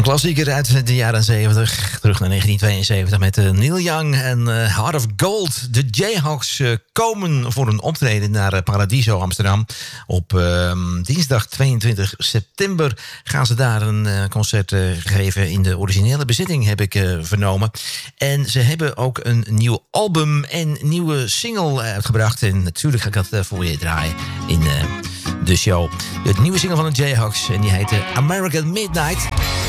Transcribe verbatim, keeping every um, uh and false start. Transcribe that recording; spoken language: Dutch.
klassieker uit de jaren zeventig. Terug naar negentien tweeënzeventig met uh, Neil Young en uh, Heart of Gold. De Jayhawks uh, komen voor een optreden naar uh, Paradiso Amsterdam. Op uh, dinsdag tweeëntwintig september gaan ze daar een uh, concert uh, geven in de originele bezitting, heb ik uh, vernomen. En ze hebben ook een nieuw album en nieuwe single uitgebracht. En natuurlijk ga ik dat uh, voor je draaien in uh, de show. Het nieuwe single van de Jayhawks en die heet uh, American Midnight.